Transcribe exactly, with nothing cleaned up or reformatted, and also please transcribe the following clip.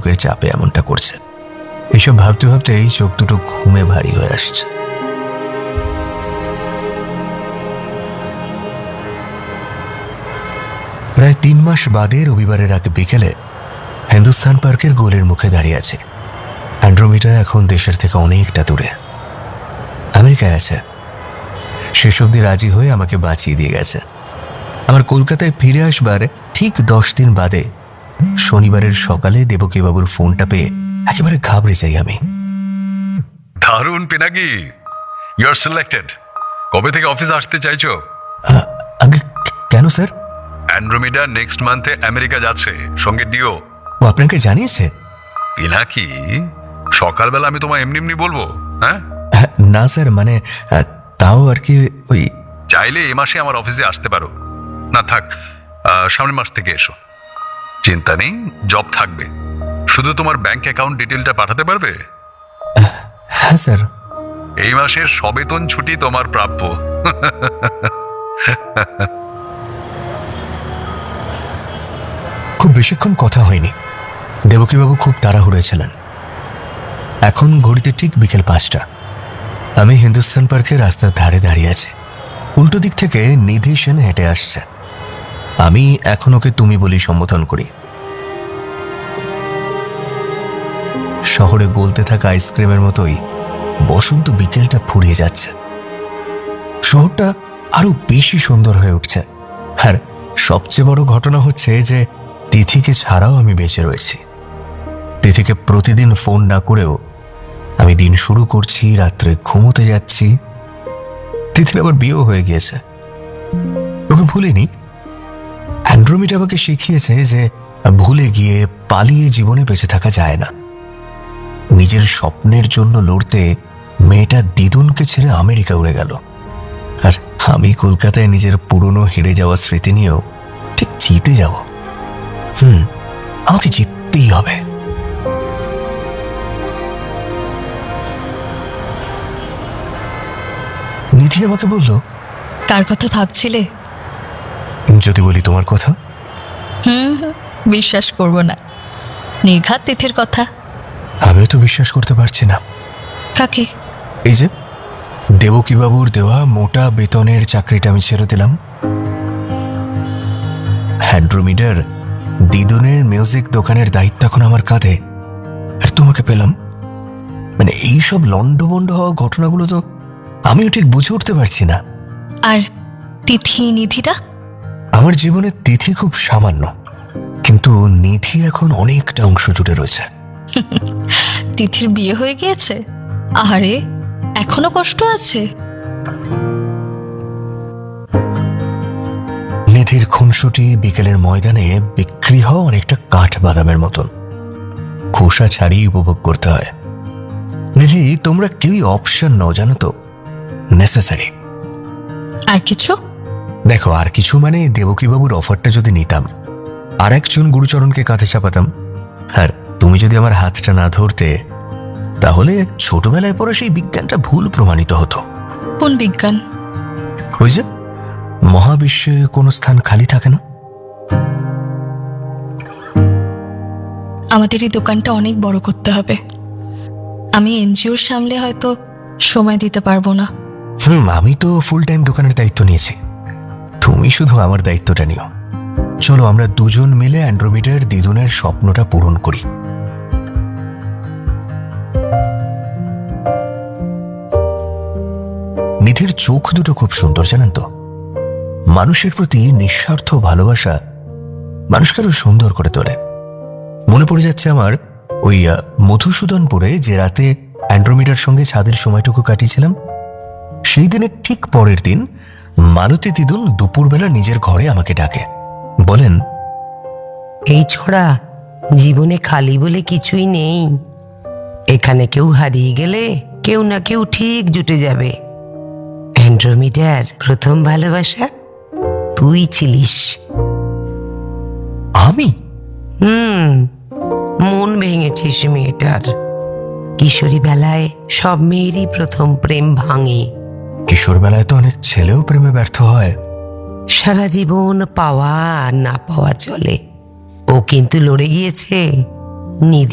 শোকের চাপে এমনটা করছে। এইসব ভাবতে ভাবতে এই চোখ দুটো ঘুমে ভারী হয়ে আসছে। প্রায় তিন মাস বাদে রবিবারের আগে বিকেলে হিন্দুস্তান পার্কের গোলের মুখে দাঁড়িয়ে আছে। অ্যান্ড্রোমিটা এখন দেশের থেকে অনেকটা দূরে, আমেরিকায় আছে। শেষ অবধি রাজি হয়ে আমাকে বাঁচিয়ে দিয়ে গেছে। আমার কলকাতায় ফিরে আসবার ঠিক দশ দিন বাদে শনিবারের সকালে দেবকীবাবুর ফোনটা পেয়ে একেবারে ঘাবড়ে যাই আমি। দারুণ পিনাকি, ইউ আর সিলেক্টেড। কবে থেকে অফিসে আসতে চাইছো? আগে কেন স্যার? অ্যান্ড্রোমিডা নেক্সট মান্থে আমেরিকা যাচ্ছে, সঙ্গে ডিও। ও আপনাকে জানিয়েছে? পিনাকি, সকালবেলা আমি তোমায় এমনি এমনি বলবো? হ্যাঁ না স্যার, মানে তাও আর কি, ওই চাইলে এ মাসে আমার অফিসে আসতে পারো। না থাক, সামনের মাস থেকে এসো। চিন্তা নেই, জব থাকবে। শুধু তোমার ব্যাংক অ্যাকাউন্ট ডিটেলটা পাঠাতে পারবে? হ্যাঁ স্যার। এই মাসের সবেতন ছুটি তোমার প্রাপ্য। খুব বেশিক্ষণ কথা হয়নি। দেবকীবাবু খুব তাড়াহুড়োয় ছিলেন। এখন ঘড়িতে ঠিক বিকেল পাঁচটা। আমি হিন্দুস্তান পার্কের রাস্তার ধারে দাঁড়িয়ে আছি। উল্টো দিক থেকে নিধি সেন হেঁটে আসছে। আমি এখন ওকে তুমি বলি সম্বোধন করি। শহরে গলতে থাকা আইসক্রিমের মতোই বসন্ত বিকেলটা ফুরিয়ে যাচ্ছে। শহরটা আরো বেশি সুন্দর হয়ে উঠছে। আর সবচেয়ে বড় ঘটনা হচ্ছে যে তিথিকে ছাড়াও আমি বেঁচে রয়েছি। তিথিকে প্রতিদিন ফোন না করেও আমি দিন শুরু করছি, রাত্রে ঘুমোতে যাচ্ছি। তিথির আবার বিয়েও হয়ে গিয়েছে। ওকে ভুলিনি। অ্যান্ড্রোমিটা আমাকে শিখিয়েছে যে ভুলে গিয়ে পালিয়ে জীবনে বেঁচে থাকা যায় না। নিজের স্বপ্নের জন্য লড়তে মেয়েটা দিদুনকে ছেড়ে আমেরিকা উড়ে গেল, আর আমি কলকাতায় নিজের পুরনো হেরে যাওয়া স্মৃতি নিয়েও ঠিক জিতে যাব। হুম আমাকে জিততেই হবে। নিধি আমাকে বলল, কার কথা ভাবছিলে? যদি বলি তোমার কথা। হুম বিশ্বাস করব না। নির্ঘাত তিথির কথা। আমিও তো বিশ্বাস করতে পারছি না। কাকে? এই যে দেবকীবাবুর দেওয়া মোটা বেতনের চাকরিটা আমি ছেড়ে দিলাম। অ্যান্ড্রোমিডার দিদুনের মিউজিক দোকানের দায়িত্ব এখন আমার কাঁধে, আর তোমাকে পেলাম। মানে এইসব লন্ডভন্ড হওয়া ঘটনাগুলো তো আমিও ঠিক বুঝে উঠতে পারছি না। আর তিথি নিধিরা? আমার জীবনে তিথি খুব সামান্য, কিন্তু নিধি এখন অনেকটা অংশ জুড়ে রয়েছে। তিথির বিয়ে হয়ে গিয়েছে? আরে এখনো কষ্ট আছে? নিধির খুনসুটি বিকেলের ময়দানে বিক্রি হওয়া অনেকটা কাঠ বাদামের মতন, খোসা ছাড়িয়ে উপভোগ করতে হয়। নিধি, তোমরা কেউই অপশন নও, জানো তো, নেসেসারি। আর কিছু? দেখো, আর কিছু মানে দেবকীবাবুর অফারটা যদি নিতাম, আর একজন গুরুচরণকে কাঁধে চাপাতাম, আর তুমি যদি আমার হাতটা না ধরতে, তাহলে ছোটবেলায় পড়া সেই বিজ্ঞানটা ভুল প্রমাণিত হতো। কোন বিজ্ঞান? ওই যে মহাবিশ্বে কোনো স্থান খালি থাকে না। আমাদের এই দোকানটা অনেক বড় করতে হবে। আমি এনজিওর সামলে হয়তো সময় দিতে পারবো না। হুম আমি তো ফুল টাইম দোকানের দায়িত্ব নিয়েছি, তুমি শুধু আমার দায়িত্বটা নিও। চলো আমরা দুজন মিলে অ্যান্ড্রোমিটার দিদুনের স্বপ্নটা পূরণ করি। নিধির চোখ দুটো খুব সুন্দর, জানেন তো। মানুষের প্রতি নিঃস্বার্থ ভালোবাসা মানুষকে আরো সুন্দর করে তোলে। মনে পড়ে যাচ্ছে আমার ওই মধুসূদনপুরে যে রাতে অ্যান্ড্রোমিটার সঙ্গে ছাদের সময়টুকু কাটিয়েছিলাম। সেই দিনের ঠিক পরের দিন মালতী দিদুন দুপুরবেলা নিজের ঘরে আমাকে ডাকে, বলেন, এই ছোড়া, জীবনে খালি বলে কিছুই নেই। এখানে কেউ হারিয়ে গেলে কেউ না কেউ ঠিক জুটে যাবে। অ্যান্ড্রোমিটার প্রথম ভালোবাসা তুই ছিলিস। আমি? হুম মন ভেঙেছিস মেয়েটার। কিশোরী বেলায় সব মেয়েরই প্রথম প্রেম ভাঙে। কিশোর বেলায় তো অনেক ছেলেও প্রেমে ব্যর্থ হয়। সারা জীবন পাওয়া আর না পাওয়া চলে। ও কিন্তু লড়ে গিয়েছে। নিধি